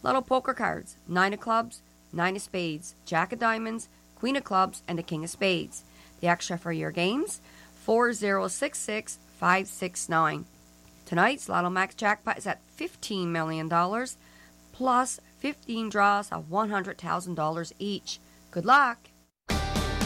Lotto poker cards, 9 of clubs, 9 of spades, Jack of diamonds, Queen of clubs, and the King of spades. The extra for your games, 4066569. Tonight's Lotto Max jackpot is at $15 million, plus 15 draws of $100,000 each. Good luck!